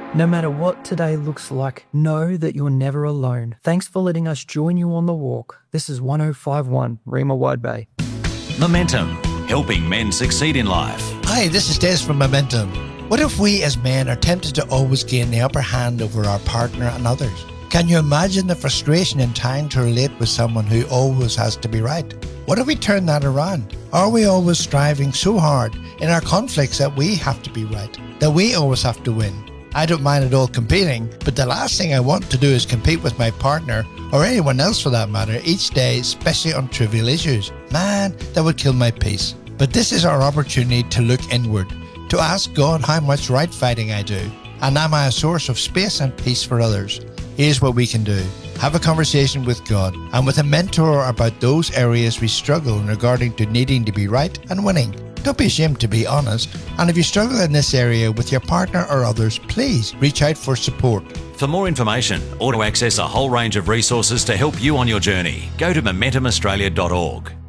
No matter what today looks like, know that you're never alone. Thanks for letting us join you on the walk. This is 1051 Rima Wide Bay. Momentum, helping men succeed in life. Hi, this is Des from Momentum. What if we as men are tempted to always gain the upper hand over our partner and others? Can you imagine the frustration in trying to relate with someone who always has to be right? What if we turn that around? Are we always striving so hard in our conflicts that we have to be right, that we always have to win? I don't mind at all competing, but the last thing I want to do is compete with my partner, or anyone else for that matter, each day, especially on trivial issues. Man, that would kill my peace. But this is our opportunity to look inward, to ask God how much right fighting I do, and am I a source of space and peace for others? Here's what we can do. Have a conversation with God and with a mentor about those areas we struggle in regarding to needing to be right and winning. Don't be ashamed to be honest. And if you struggle in this area with your partner or others, please reach out for support. For more information or to access a whole range of resources to help you on your journey, go to MomentumAustralia.org.